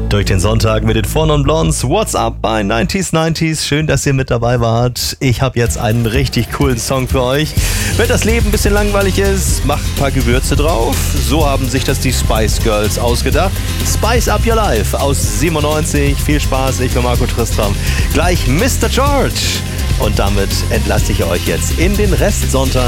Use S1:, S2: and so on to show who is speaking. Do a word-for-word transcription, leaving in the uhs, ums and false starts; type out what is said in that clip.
S1: Durch den Sonntag mit den Four Non Blondes. What's up bei neunziger neunzig? Schön, dass ihr mit dabei wart. Ich habe jetzt einen richtig coolen Song für euch. Wenn das Leben ein bisschen langweilig ist, macht ein paar Gewürze drauf. So haben sich das die Spice Girls ausgedacht. Spice Up Your Life aus siebenundneunzig. Viel Spaß, ich bin Marco Tristram. Gleich Mister George. Und damit entlasse ich euch jetzt in den Restsonntag.